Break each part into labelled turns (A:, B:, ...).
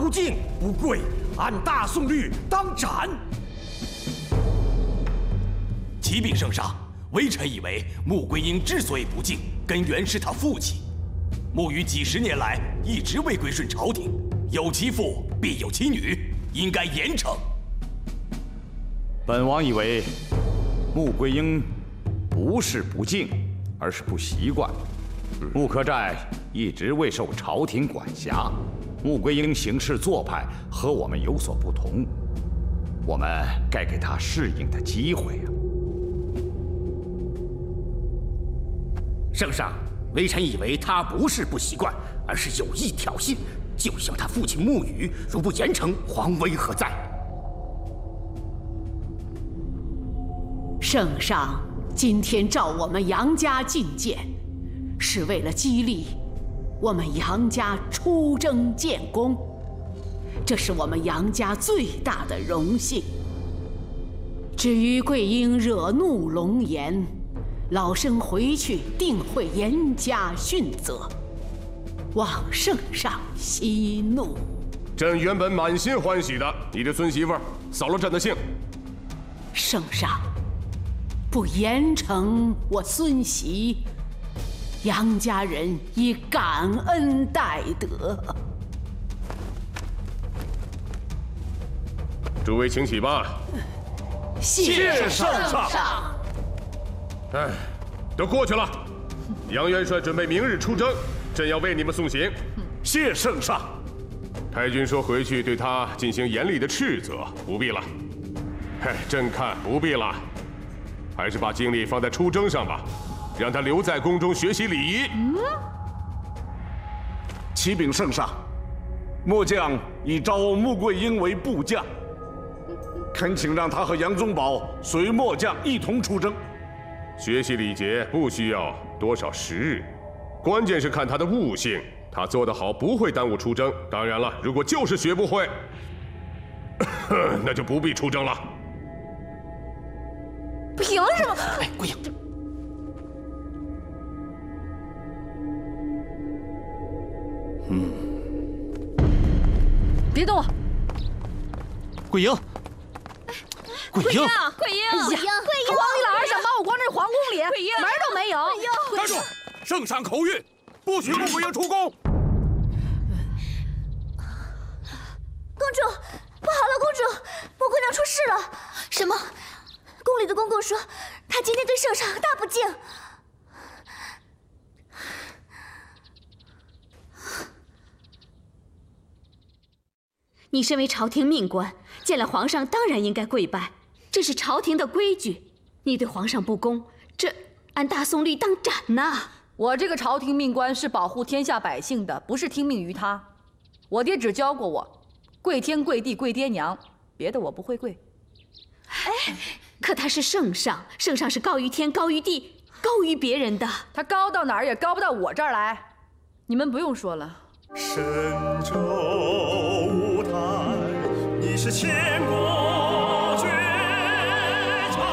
A: 不敬不贵，按大宋律当斩。
B: 启禀圣上，微臣以为穆桂英之所以不敬，根源是他父亲。穆于几十年来一直未归顺朝廷，有其父必有其女，应该严惩。
C: 本王以为，穆桂英不是不敬，而是不习惯。穆克寨一直未受朝廷管辖，穆桂英行事做派和我们有所不同，我们该给她适应的机会啊。
A: 圣上，微臣以为他不是不习惯，而是有意挑衅，就像他父亲穆羽，如不严惩，皇威何在？
D: 圣上今天召我们杨家觐见，是为了激励我们杨家出征建功，这是我们杨家最大的荣幸。至于桂英惹怒龙颜，老身回去定会严加训责，望圣上息怒。
E: 朕原本满心欢喜的，你的孙媳妇扫了朕的兴。
D: 圣上不严惩我孙媳，杨家人以感恩戴德。
E: 诸位请起吧。
D: 谢圣上。
E: 哎，都过去了。杨元帅准备明日出征，朕要为你们送行。
C: 谢圣上。
E: 太君说回去对他进行严厉的斥责，不必了。嘿，朕看不必了，还是把精力放在出征上吧，让他留在宫中学习礼仪。
C: 启禀圣上，末将已招穆桂英为部将，恳请让他和杨宗保随末将一同出征。
E: 学习礼节不需要多少时日，关键是看他的悟性，他做得好不会耽误出征。当然了，如果就是学不会，那就不必出征了。
F: 凭什么？
B: 哎，桂英，
F: 别动我！
B: 桂英，桂英，
F: 桂英，皇帝老儿想把我关在皇宫里，门都没有！
A: 站住！圣上口谕，不许穆桂英出宫。
G: 公主，不好了，公主，穆姑娘出事了！什么？宫里的公公说，她今天对圣上大不敬。
F: 你身为朝廷命官，见了皇上当然应该跪拜，这是朝廷的规矩。你对皇上不公，这按大宋律当斩呐！
H: 我这个朝廷命官是保护天下百姓的，不是听命于他。我爹只教过我，跪天跪地跪爹娘，别的我不会跪。
F: 哎，可他是圣上，圣上是高于天高于地高于别人的，
H: 他高到哪儿也高不到我这儿来。你们不用说了。
I: 神州舞台，你是千古绝唱。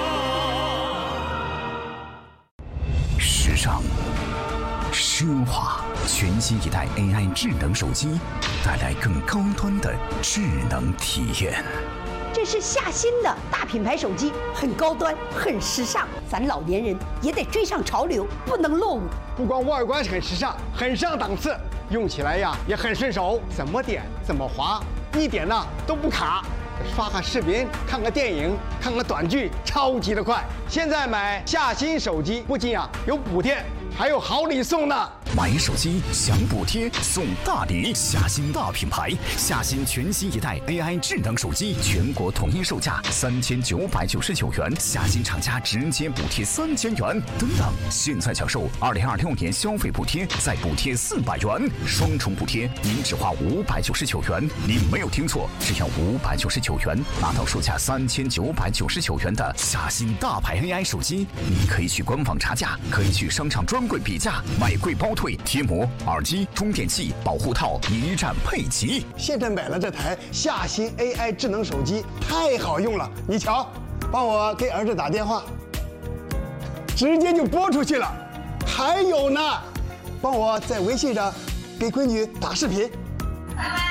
J: 时尚、奢华，全新一代 AI 智能手机，带来更高端的智能体验。
K: 这是夏新的大品牌手机，很高端，很时尚，咱老年人也得追上潮流，不能落伍。
L: 不光外观很时尚，很上档次，用起来呀也很顺手，怎么点怎么滑，一点呢都不卡。刷个视频，看个电影，看个短剧，超级的快。现在买夏新手机，不仅有补贴，还有好礼送呢。
J: 买手机享补贴送大礼，夏新大品牌，夏新全新一代 AI 智能手机，全国统一售价3999元，夏新厂家直接补贴3000元。等等，现在享受2026年消费补贴，再补贴400元，双重补贴，您只花599元。您没有听错，只要599元，拿到售价3999元的夏新大牌 AI 手机。你可以去官网查价，可以去商场专柜比价，买贵包退，贴膜、耳机、充电器、保护套一站配齐。
L: 现在买了这台夏新 AI 智能手机，太好用了。你瞧，帮我给儿子打电话，直接就拨出去了。还有呢，帮我在微信上给闺女打视频。
G: 拜拜。